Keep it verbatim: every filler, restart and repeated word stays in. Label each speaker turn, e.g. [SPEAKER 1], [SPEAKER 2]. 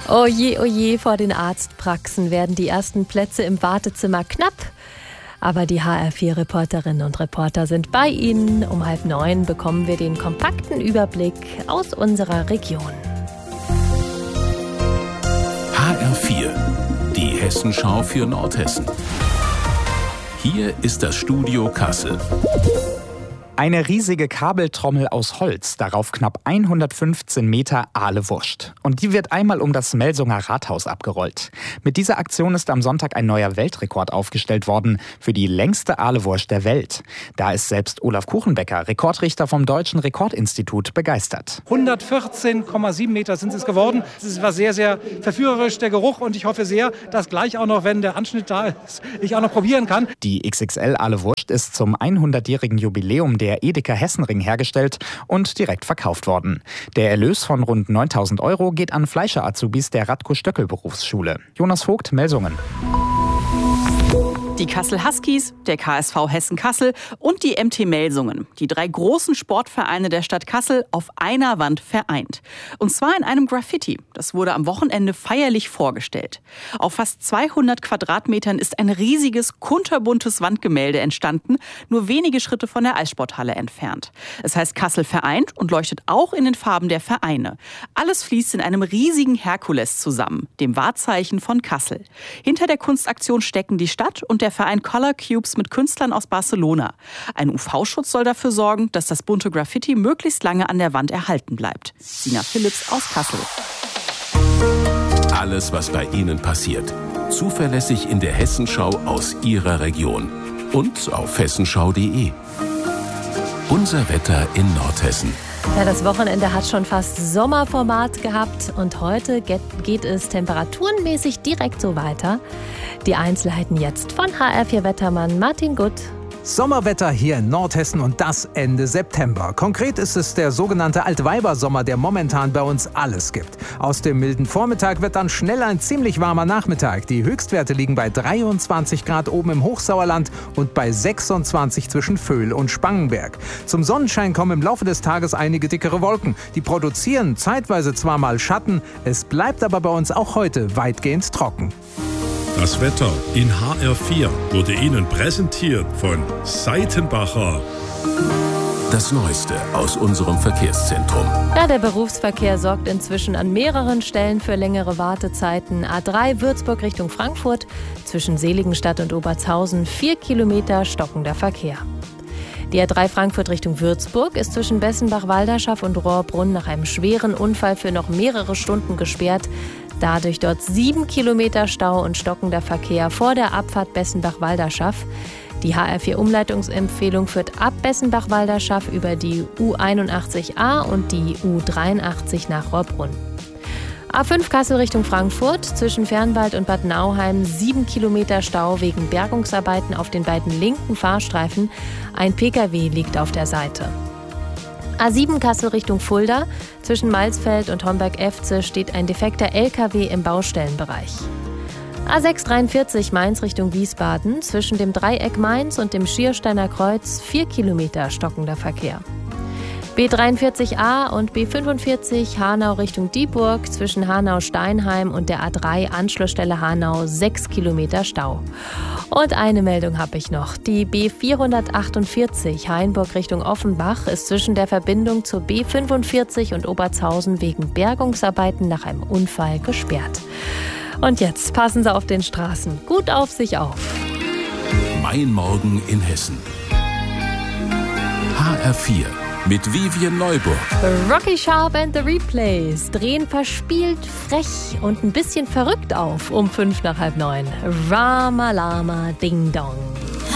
[SPEAKER 1] Oje, oje, vor den Arztpraxen werden die ersten Plätze im Wartezimmer knapp. Aber die H R vier Reporterinnen und Reporter sind bei Ihnen. Um halb neun bekommen wir den kompakten Überblick aus unserer Region.
[SPEAKER 2] H R vier, die Hessenschau für Nordhessen. Hier ist das Studio Kassel.
[SPEAKER 3] Eine riesige Kabeltrommel aus Holz, darauf knapp hundertfünfzehn Meter Ahle-Wurst. Und die wird einmal um das Melsunger Rathaus abgerollt. Mit dieser Aktion ist am Sonntag ein neuer Weltrekord aufgestellt worden für die längste Ahle-Wurst der Welt. Da ist selbst Olaf Kuchenbecker, Rekordrichter vom Deutschen Rekordinstitut, begeistert.
[SPEAKER 4] hundertvierzehn Komma sieben Meter sind es geworden. Es war sehr, sehr verführerisch, der Geruch. Und ich hoffe sehr, dass gleich auch noch, wenn der Anschnitt da ist, ich auch noch probieren kann.
[SPEAKER 3] Die X X L Ahle-Wurst ist zum hundertjährigen Jubiläum der der Edeka Hessenring hergestellt und direkt verkauft worden. Der Erlös von rund neuntausend Euro geht an Fleischer-Azubis der Radko-Stöckel-Berufsschule. Jonas Vogt, Melsungen.
[SPEAKER 5] Die Kassel Huskies, der K S V Hessen-Kassel und die M T Melsungen. Die drei großen Sportvereine der Stadt Kassel auf einer Wand vereint. Und zwar in einem Graffiti. Das wurde am Wochenende feierlich vorgestellt. Auf fast zweihundert Quadratmetern ist ein riesiges, kunterbuntes Wandgemälde entstanden, nur wenige Schritte von der Eissporthalle entfernt. Es heißt Kassel vereint und leuchtet auch in den Farben der Vereine. Alles fließt in einem riesigen Herkules zusammen, dem Wahrzeichen von Kassel. Hinter der Kunstaktion stecken die Stadt und der Der Verein Color Cubes mit Künstlern aus Barcelona. Ein U V-Schutz soll dafür sorgen, dass das bunte Graffiti möglichst lange an der Wand erhalten bleibt. Sina Philipps aus Kassel.
[SPEAKER 2] Alles, was bei Ihnen passiert. Zuverlässig in der Hessenschau aus Ihrer Region. Und auf hessenschau punkt de. Unser Wetter in Nordhessen.
[SPEAKER 1] Ja, das Wochenende hat schon fast Sommerformat gehabt und heute geht es temperaturenmäßig direkt so weiter. Die Einzelheiten jetzt von H R vier Wettermann Martin Gutt.
[SPEAKER 6] Sommerwetter hier in Nordhessen und das Ende September. Konkret ist es der sogenannte Altweibersommer, der momentan bei uns alles gibt. Aus dem milden Vormittag wird dann schnell ein ziemlich warmer Nachmittag. Die Höchstwerte liegen bei dreiundzwanzig Grad oben im Hochsauerland und bei sechsundzwanzig zwischen Vöhl und Spangenberg. Zum Sonnenschein kommen im Laufe des Tages einige dickere Wolken. Die produzieren zeitweise zwar mal Schatten, es bleibt aber bei uns auch heute weitgehend trocken.
[SPEAKER 7] Das Wetter in H R vier wurde Ihnen präsentiert von Seitenbacher.
[SPEAKER 2] Das Neueste aus unserem Verkehrszentrum.
[SPEAKER 1] Ja, der Berufsverkehr sorgt inzwischen an mehreren Stellen für längere Wartezeiten. A drei Würzburg Richtung Frankfurt, zwischen Seligenstadt und Obertshausen vier Kilometer stockender Verkehr. Die A drei Frankfurt Richtung Würzburg ist zwischen Bessenbach-Walderschaff und Rohrbrunn nach einem schweren Unfall für noch mehrere Stunden gesperrt. Dadurch dort sieben Kilometer Stau und stockender Verkehr vor der Abfahrt Bessenbach-Walderschaff. Die H R vier Umleitungsempfehlung führt ab Bessenbach-Walderschaff über die U einundachtzig A und die U dreiundachtzig nach Rohrbrunn. A fünf Kassel Richtung Frankfurt, zwischen Fernwald und Bad Nauheim sieben Kilometer Stau wegen Bergungsarbeiten auf den beiden linken Fahrstreifen. Ein Pkw liegt auf der Seite. A sieben Kassel Richtung Fulda, zwischen Malsfeld und Homberg-Efze steht ein defekter L K W im Baustellenbereich. A sechs dreiundvierzig Mainz Richtung Wiesbaden, zwischen dem Dreieck Mainz und dem Schiersteiner Kreuz vier Kilometer stockender Verkehr. B dreiundvierzig A und B fünfundvierzig Hanau Richtung Dieburg, zwischen Hanau-Steinheim und der A drei Anschlussstelle Hanau sechs Kilometer Stau. Und eine Meldung habe ich noch. Die B vierhundertachtundvierzig Hainburg Richtung Offenbach ist zwischen der Verbindung zur B fünfundvierzig und Obertshausen wegen Bergungsarbeiten nach einem Unfall gesperrt. Und jetzt passen Sie auf den Straßen gut auf sich auf.
[SPEAKER 2] Mein Morgen in Hessen. H R vier mit Vivian Neuburg.
[SPEAKER 1] Rocky Sharp and the Replays drehen verspielt, frech und ein bisschen verrückt auf um fünf nach halb neun. Rama Lama Ding Dong.